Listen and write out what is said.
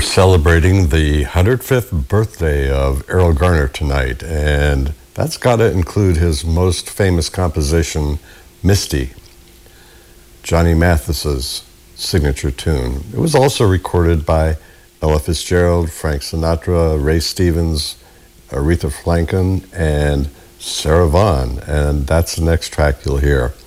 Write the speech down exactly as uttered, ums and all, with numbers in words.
celebrating the one hundred fifth birthday of Erroll Garner tonight, and that's got to include his most famous composition, Misty, Johnny Mathis's signature tune. It was also recorded by Ella Fitzgerald, Frank Sinatra, Ray Stevens, Aretha Franklin, and Sarah Vaughan, and that's the next track you'll hear.